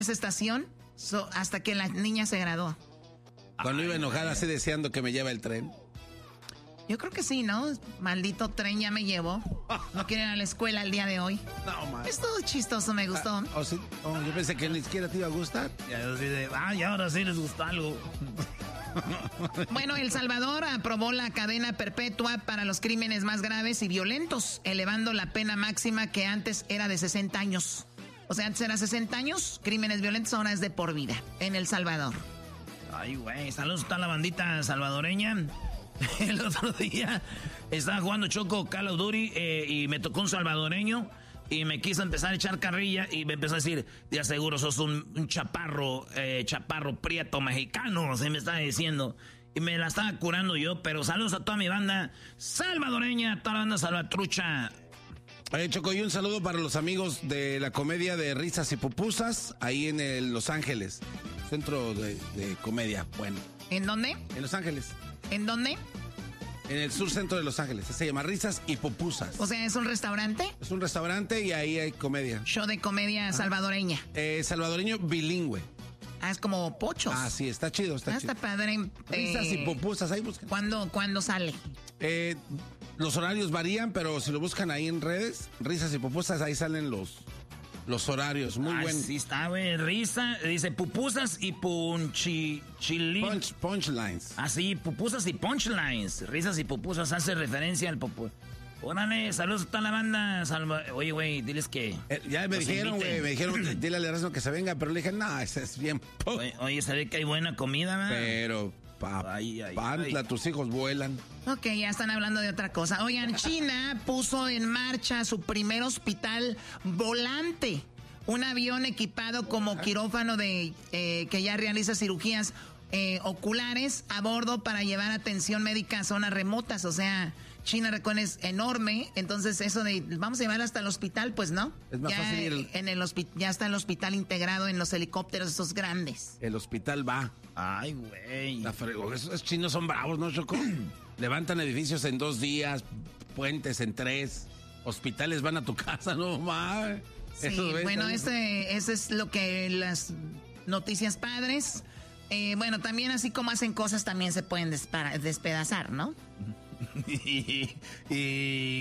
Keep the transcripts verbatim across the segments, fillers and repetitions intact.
esa estación so, hasta que la niña se graduó. Cuando iba enojada así deseando que me lleve el tren. Yo creo que sí, ¿no? Maldito tren ya me llevó. No quiero ir a la escuela el día de hoy. No, man. Es todo chistoso, me gustó. Ah, oh, sí. Oh, yo pensé que ni siquiera te iba a gustar. Ya así de, ay, ahora sí les gustó algo. Bueno, El Salvador aprobó la cadena perpetua para los crímenes más graves y violentos, elevando la pena máxima que antes era de sesenta años. O sea, antes era sesenta años, crímenes violentos, ahora es de por vida en El Salvador. Ay, güey, saludos a la bandita salvadoreña. El otro día estaba jugando Choco Call of Duty eh, y me tocó un salvadoreño y me quiso empezar a echar carrilla y me empezó a decir, ya seguro sos un, un chaparro, eh, chaparro prieto mexicano, se me estaba diciendo. Y me la estaba curando yo, pero saludos a toda mi banda salvadoreña, toda la banda salvatrucha. Oye, Choco, y un saludo para los amigos de la comedia de Risas y Pupusas, ahí en el Los Ángeles, centro de, de comedia, bueno. ¿En dónde? En Los Ángeles. ¿En dónde? En el sur centro de Los Ángeles. Se llama Risas y Pupusas. O sea, ¿es un restaurante? Es un restaurante y ahí hay comedia. Show de comedia ah. salvadoreña. Eh, salvadoreño bilingüe. Ah, es como Pochos. Ah, sí, está chido, está ah, chido. Está padre. Risas eh, y Pupusas, ahí buscan. ¿Cuándo, ¿cuándo sale? Eh, los horarios varían, pero si lo buscan ahí en redes, Risas y Pupusas, ahí salen los... Los horarios, muy ah, bueno. Sí, está, güey. Risa, dice pupusas y punchi... Chili. Punch, punchlines. Ah, sí, pupusas y punchlines. Risas y pupusas hace referencia al popu... Órale, saludos a toda la banda. Salva... Oye, güey, diles que... Eh, ya me dijeron, güey, me dijeron, dile al Erasmo que se venga, pero le dije, no, ese es bien... Oye, oye, se ve que hay buena comida, ¿verdad? Pero, pa, ay, ay, Pantla, ay. Tus hijos vuelan. Ok, ya están hablando de otra cosa. Oigan, China puso en marcha su primer hospital volante. Un avión equipado como quirófano de eh, que ya realiza cirugías eh, oculares a bordo para llevar atención médica a zonas remotas. O sea, China es enorme, entonces eso de vamos a llevar hasta el hospital, pues no. Es más ya, fácil ir. En el hospi- ya está el hospital integrado en los helicópteros esos grandes. El hospital va. Ay, güey. Esos chinos son bravos, ¿no, Choco? Levantan edificios en dos días, puentes en tres, hospitales van a tu casa, no mames. Sí, bueno, ese, ese es lo que las noticias padres. Eh, bueno, también así como hacen cosas, también se pueden despara- despedazar, ¿no? y, y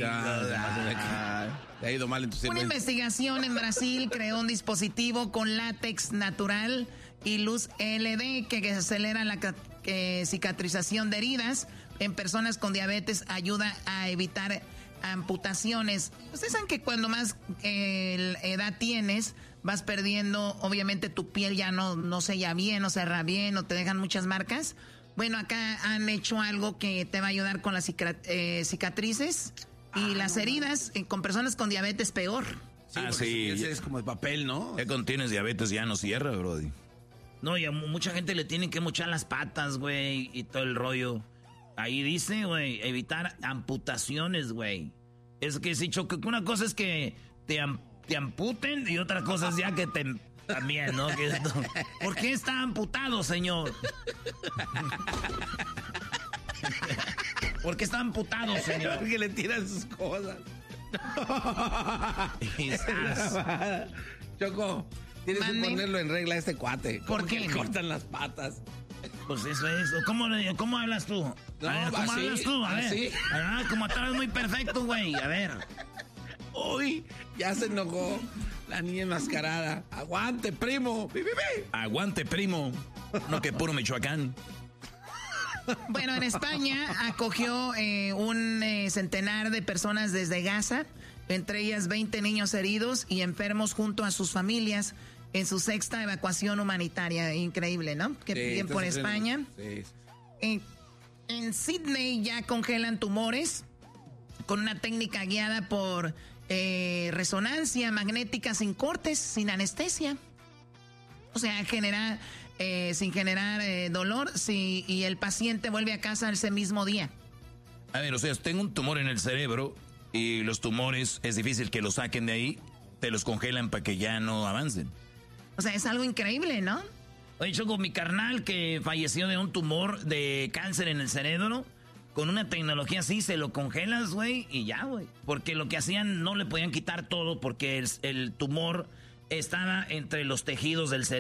ya, te ha ido mal en tu Una investigación en Brasil creó un dispositivo con látex natural y luz L E D que, que acelera la que, cicatrización de heridas en personas con diabetes, ayuda a evitar amputaciones. Ustedes saben que cuando más eh, edad tienes, vas perdiendo, obviamente tu piel ya no, no sella bien, no cerra bien, o te dejan muchas marcas. Bueno, acá han hecho algo que te va a ayudar con las eh, cicatrices y ah, las heridas. Eh, con personas con diabetes peor. Sí, ah, sí. Es como de papel, ¿no? Ya cuando tienes diabetes ya no cierra, brody. No, y a mucha gente le tienen que mochar las patas, güey, y todo el rollo. Ahí dice, güey, evitar amputaciones, güey. Es que sí, Choco, una cosa es que te, am, te amputen y otra cosa es ya que te... También, ¿no? Que esto, ¿por qué está amputado, señor? ¿Por qué está amputado, señor? Porque le tiran sus cosas. Choco, tienes Mande. que ponerlo en regla a este cuate. ¿Por qué? Le cortan las patas. Pues eso es. ¿Cómo, cómo hablas tú? No, a ver, ¿cómo así, hablas tú? A así. ver. Ah, como estabas muy perfecto, güey. A ver. Uy, ya se enojó la niña enmascarada. Aguante, primo. ¡Bi, bi, bi! Aguante, primo. No que puro Michoacán. Bueno, en España acogió eh, un eh, centenar de personas desde Gaza, entre ellas veinte niños heridos y enfermos junto a sus familias en su sexta evacuación humanitaria. Increíble, ¿no? Que sí, piden por España. Sí. En, en Sydney ya congelan tumores con una técnica guiada por eh, resonancia magnética sin cortes, sin anestesia. O sea, genera, eh, sin generar eh, dolor si, y el paciente vuelve a casa ese mismo día. A ver, o sea, tengo un tumor en el cerebro y los tumores es difícil que los saquen de ahí, te los congelan para que ya no avancen. O sea, es algo increíble, ¿no? Oye, Choco, mi carnal que falleció de un tumor de cáncer en el cerebro, con una tecnología así se lo congelas, güey, y ya, güey. Porque lo que hacían no le podían quitar todo porque el, el tumor estaba entre los tejidos del cerebro.